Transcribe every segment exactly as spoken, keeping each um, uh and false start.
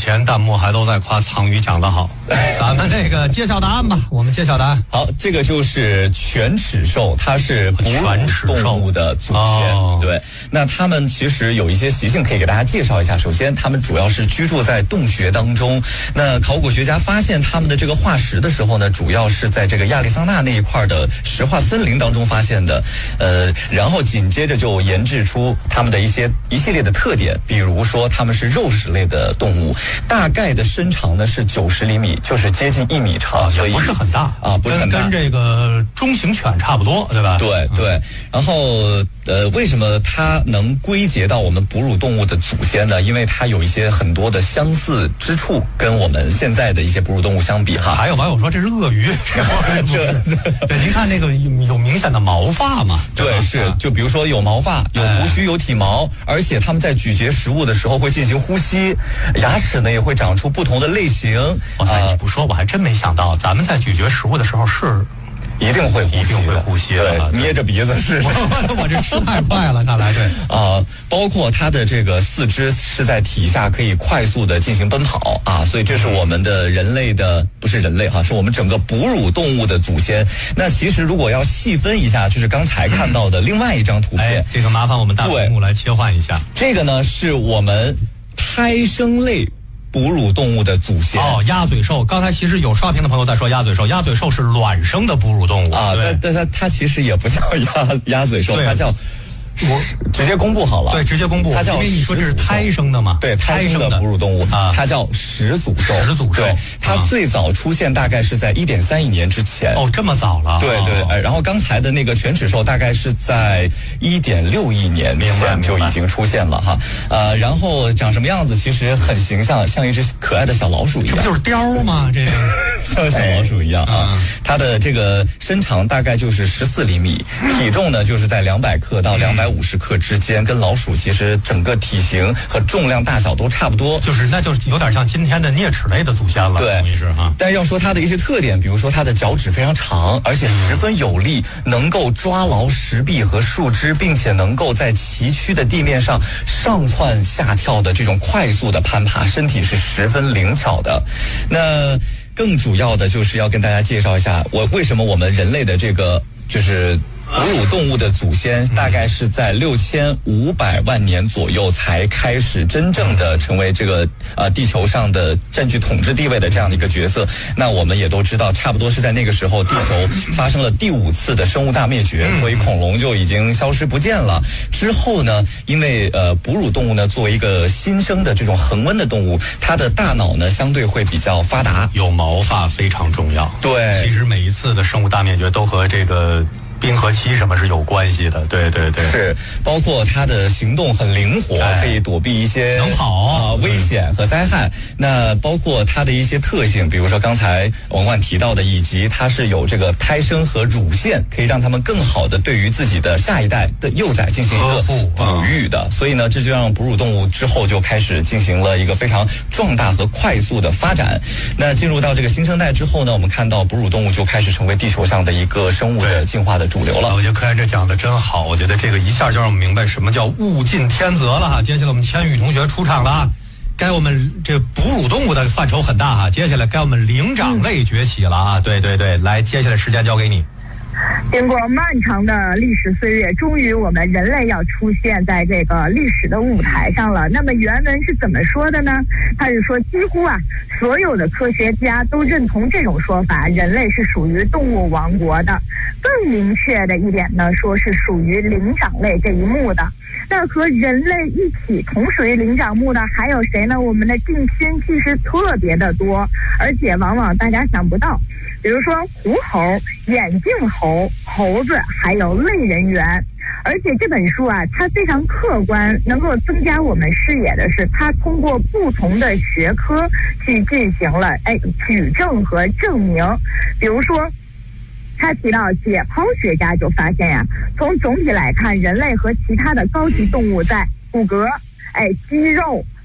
前弹幕还都在夸苍鱼讲得好，咱们这个揭晓答案吧，我们揭晓答案。 好，这个就是犬齿兽，它是哺乳动物的祖先。哦、对，那它们其实有一些习性可以给大家介绍一下。首先，它们主要是居住在洞穴当中。那考古学家发现它们的这个化石的时候呢，主要是在这个亚利桑那那一块的石化森林当中发现的。呃，然后紧接着就研制出它们的一些一系列的特点，比如说它们是肉食类的动物，大概的身长呢是九十厘米，就是接近一米长， 啊、 所以不是很大啊，不是很大， 跟跟这个中型犬差不多，对吧？ 对对。嗯、然后呃，为什么它能归结到我们哺乳动物的祖先呢？因为它有一些很多的相似之处，跟我们现在的一些哺乳动物相比哈。 还有网友说这是鳄鱼，这对，您看那个有有明显的毛发嘛？ 对，是，就比如说有毛发、有胡须、有体毛，而且它们在咀嚼食物的时候会进行呼吸，牙齿呢也会长出不同的类型。 哇塞，你不说我还真没想到，咱们在咀嚼食物的时候是。 一定会呼吸， 一定会呼吸的，对，捏着鼻子试试。 我这吃太快了，看来对啊、呃，包括它的这个四肢是在体下可以快速的进行奔跑啊，所以这是我们的人类的，不是人类哈、啊，是我们整个哺乳动物的祖先。那其实如果要细分一下，就是刚才看到的另外一张图片， 哎、这个麻烦我们大屏幕来切换一下。 这个呢是我们胎生类哺乳动物的祖先哦，鸭嘴兽。刚才其实有刷屏的朋友在说鸭嘴兽，鸭嘴兽是卵生的哺乳动物啊，但但它它其实也不叫鸭鸭嘴兽，它叫。我直接公布好了， 对，直接公布。 它叫， 因为你说这是胎生的嘛， 对，胎生的哺乳动物啊，它叫始祖兽。 始祖兽， 对，它最早出现大概是在一点三亿年之前。 哦，这么早了？ 对对，呃，然后刚才的那个犬齿兽大概是在一点六亿年前就已经出现了哈。呃，然后长什么样子？其实很形象，像一只可爱的小老鼠一样。 这不就是貂吗？这个像小老鼠一样啊。它的这个身长大概就是十四厘米，体重呢就是在两百克到两百五十克之间，跟老鼠其实整个体型和重量大小都差不多， 就是那就是有点像今天的啮齿类的祖先了， 对， 是哈。 但要说它的一些特点，比如说它的脚趾非常长，而且十分有力，能够抓牢石壁和树枝，并且能够在崎岖的地面上上窜下跳的这种快速的攀爬，身体是十分灵巧的。那更主要的就是要跟大家介绍一下，我为什么我们人类的这个就是哺乳动物的祖先大概是在六千五百万年左右才开始真正的成为这个呃地球上的占据统治地位的这样的一个角色。那我们也都知道，差不多是在那个时候，地球发生了第五次的生物大灭绝，所以恐龙就已经消失不见了。之后呢，因为呃哺乳动物呢作为一个新生的这种恒温的动物，它的大脑呢相对会比较发达， 有毛发非常重要。 对， 其实每一次的生物大灭绝都和这个冰河期什么是有关系的，对对对， 是包括它的行动很灵活，可以躲避一些能跑啊、呃、危险和灾害。那包括它的一些特性，比如说刚才王冠提到的，以及它是有这个胎生和乳腺，可以让它们更好的对于自己的下一代的幼崽进行一个哺育的。所以呢，这就让哺乳动物之后就开始进行了一个非常壮大和快速的发展。那进入到这个新生代之后呢，我们看到哺乳动物就开始成为地球上的一个生物的进化的主流了。 我觉得柯岩这讲的真好，我觉得这个一下就让我们明白什么叫物竞天择了哈。接下来我们千羽同学出场了啊，该我们这哺乳动物的范畴很大哈，接下来该我们灵长类崛起了啊，对对对，来，接下来时间交给你。 经过漫长的历史岁月，终于我们人类要出现在这个历史的舞台上了。那么原文是怎么说的呢？他是说，几乎啊所有的科学家都认同这种说法，人类是属于动物王国的。更明确的一点呢，说是属于灵长类这一目的。那和人类一起同属于灵长目的还有谁呢？我们的近亲其实特别的多，而且往往大家想不到，比如说狐猴、眼镜猴、猴子，还有类人猿。而且这本书啊，它非常客观，能够增加我们视野的是，它通过不同的学科去进行了哎举证和证明。比如说，他提到解剖学家就发现呀，从总体来看，人类和其他的高级动物在骨骼、哎肌肉、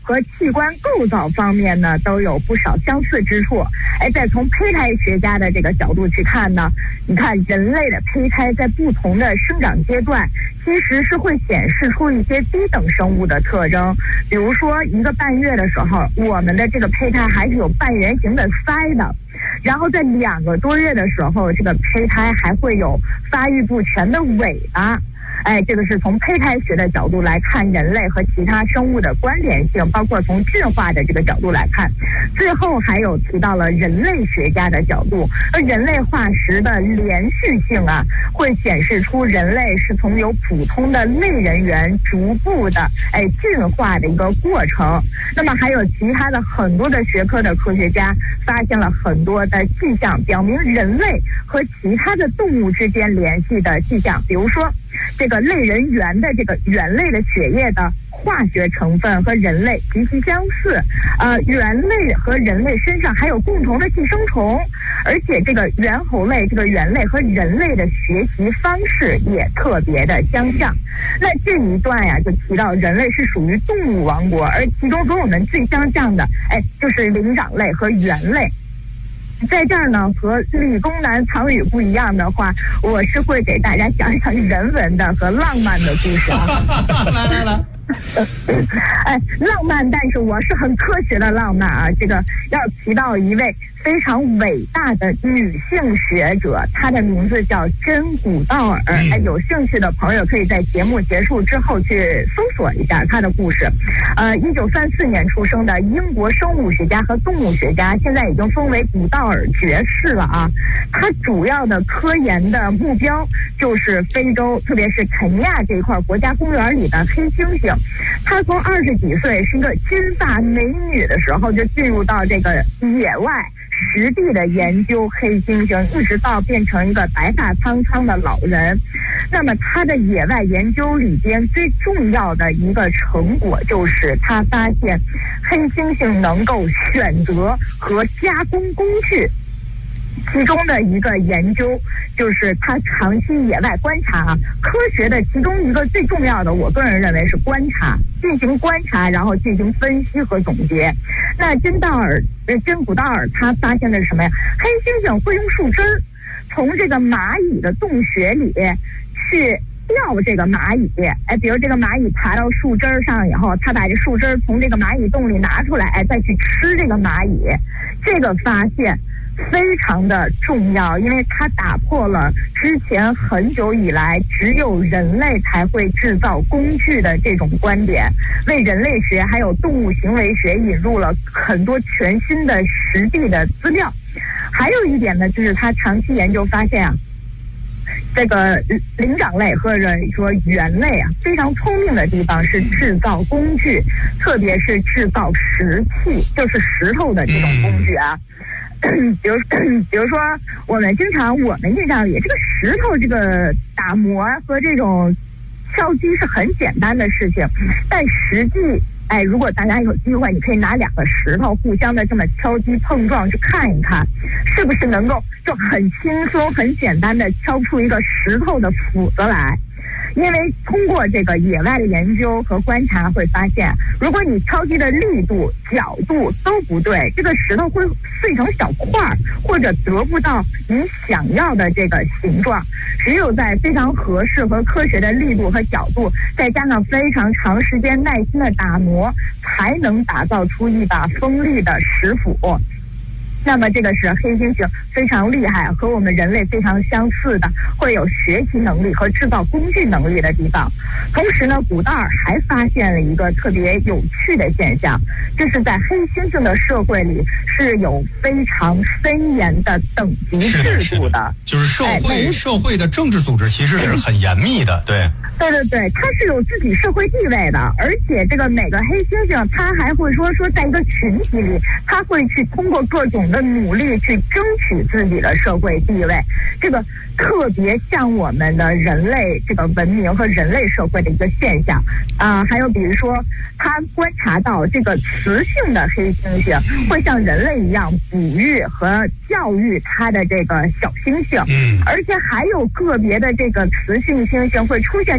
和器官构造方面呢，都有不少相似之处。哎，再从胚胎学家的这个角度去看呢，你看人类的胚胎在不同的生长阶段，其实是会显示出一些低等生物的特征。比如说，一个半月的时候，我们的这个胚胎还是有半圆形的鳃的。然后在两个多月的时候，这个胚胎还会有发育不全的尾巴。哎，这个是从胚胎学的角度来看人类和其他生物的关联性，包括从进化的这个角度来看。最后还有提到了人类学家的角度，而人类化石的连续性啊，会显示出人类是从由普通的类人猿逐步的哎进化的一个过程。那么还有其他的很多的学科的科学家发现了很多的迹象，表明人类和其他的动物之间联系的迹象，比如说这个类人猿的这个猿类的血液的化学成分和人类极其相似，呃，猿类和人类身上还有共同的寄生虫，而且这个猿猴类、这个猿类和人类的学习方式也特别的相像。那这一段呀，就提到人类是属于动物王国，而其中和我们最相像的，哎，就是灵长类和猿类。在这儿呢，和理工男唐宇不一样的话，我是会给大家讲一讲人文的和浪漫的故事啊。 来来来。 哎，浪漫，但是我是很科学的浪漫啊。这个要提到一位非常伟大的女性学者，她的名字叫珍·古道尔。哎，有兴趣的朋友可以在节目结束之后去搜索一下她的故事。呃，一九三四年出生的英国生物学家和动物学家，现在已经封为古道尔爵士了啊。他主要的科研的目标就是非洲，特别是肯尼亚这一块国家公园里的黑猩猩。他从二十几岁是一个金发美女的时候，就进入到这个野外实地的研究黑猩猩，一直到变成一个白发苍苍的老人。那么他的野外研究里边最重要的一个成果，就是他发现黑猩猩能够选择和加工工具。其中的一个研究就是他长期野外观察，科学的其中一个最重要的，我个人认为是观察，进行观察，然后进行分析和总结。那珍道尔、呃珍古道尔他发现的是什么呀？黑猩猩会用树枝儿从这个蚂蚁的洞穴里去钓这个蚂蚁，哎，比如这个蚂蚁爬到树枝上以后，他把这树枝从这个蚂蚁洞里拿出来，哎，再去吃这个蚂蚁。这个发现非常的重要，因为它打破了之前很久以来只有人类才会制造工具的这种观点，为人类学还有动物行为学引入了很多全新的实地的资料。还有一点呢，就是他长期研究发现啊，这个灵长类或者说猿类啊，非常聪明的地方是制造工具，特别是制造石器，就是石头的这种工具啊。比如，比如说，我们经常我们印象里，这个石头这个打磨和这种敲击是很简单的事情，但实际，哎，如果大家有机会，你可以拿两个石头互相的这么敲击碰撞去看一看，是不是能够就很轻松、很简单的敲出一个石头的斧子来。因为通过这个野外的研究和观察会发现，如果你敲击的力度、角度都不对，这个石头会碎成小块儿，或者得不到你想要的这个形状。只有在非常合适和科学的力度和角度，再加上非常长时间耐心的打磨，才能打造出一把锋利的石斧。那么这个是黑猩猩非常厉害，和我们人类非常相似的，会有学习能力和制造工具能力的地方。同时呢，古道尔还发现了一个特别有趣的现象，就是在黑猩猩的社会里是有非常森严的等级制度的， 就是社会、哎、社会的政治组织其实是很严密的，对。 对对对，它是有自己社会地位的，而且这个每个黑猩猩，它还会说说在一个群体里，它会去通过各种的努力去争取自己的社会地位，这个特别像我们的人类这个文明和人类社会的一个现象啊、呃。还有比如说，他观察到这个雌性的黑猩猩会像人类一样哺育和教育它的这个小猩猩，嗯，而且还有个别的这个雌性猩猩会出现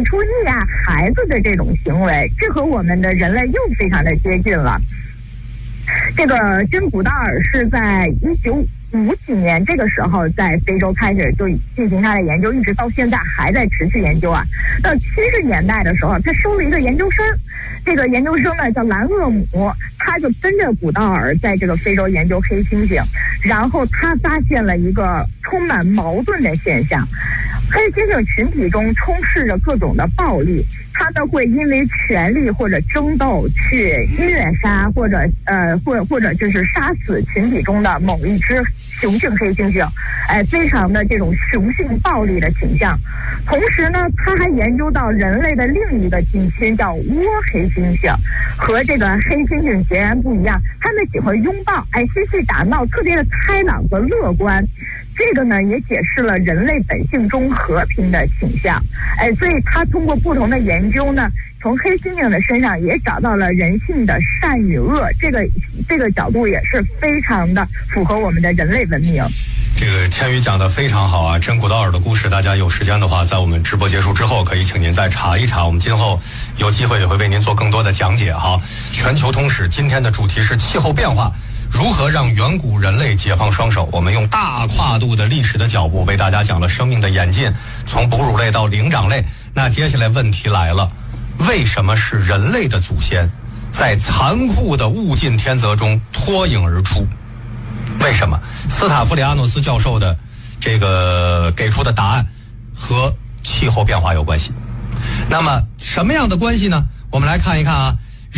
出溺爱孩子的这种行为，这和我们的人类又非常的接近了。这个真古道尔是在一九五几年这个时候在非洲开始就进行他的研究，一直到现在还在持续研究啊。到七十年代的时候，他收了一个研究生，这个研究生呢叫兰厄姆，他就跟着古道尔在这个非洲研究黑猩猩，然后他发现了一个充满矛盾的现象。黑猩猩群体中充斥着各种的暴力，他们会因为权力或者争斗去虐杀或者呃或或者就是杀死群体中的某一只雄性黑猩猩，哎，非常的这种雄性暴力的倾向。同时呢，他还研究到人类的另一个近亲叫倭黑猩猩，和这个黑猩猩截然不一样，他们喜欢拥抱，哎，嬉戏打闹，特别的开朗和乐观。这个呢，也解释了人类本性中和平的倾向，哎，所以他通过不同的研究呢，从黑猩猩的身上也找到了人性的善与恶，这个这个角度也是非常的符合我们的人类文明。 这个千羽讲的非常好啊，真古道尔的故事，大家有时间的话，在我们直播结束之后，可以请您再查一查，我们今后有机会也会为您做更多的讲解哈。全球通史今天的主题是气候变化。如何让远古人类解放双手？我们用大跨度的历史的脚步为大家讲了生命的演进，从哺乳类到灵长类。那接下来问题来了，为什么是人类的祖先在残酷的物竞天择中脱颖而出？为什么？斯塔夫里阿诺斯教授的这个给出的答案和气候变化有关系。那么什么样的关系呢？我们来看一看啊。